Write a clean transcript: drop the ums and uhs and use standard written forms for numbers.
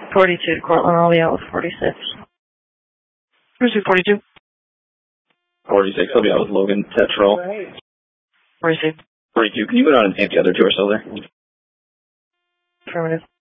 42 to Cortland, I'll be out with 46. Where's 42? 46, I'll be out with Logan. Tetrol. 42. 42, can you go down and see if the other two are still there? Affirmative.